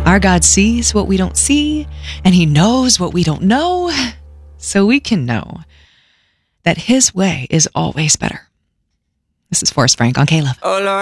Our God sees what we don't see, and He knows what we don't know, so we can know that His way is always better. This is Forrest Frank on K-Love. Oh, Lord.